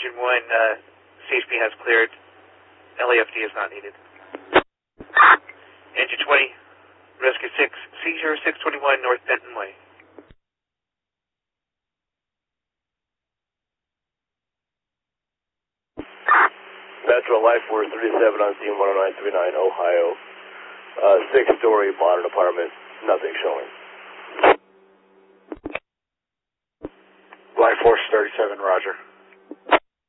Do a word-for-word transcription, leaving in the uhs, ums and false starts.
Engine one, uh, C H P has cleared. L A F D is not needed. Engine twenty, Rescue six, C zero six two one, North Benton Way. Metro Life Force thirty-seven on scene one oh nine three nine, Ohio. Uh, six-story modern apartment, nothing showing. Life Force thirty-seven, roger.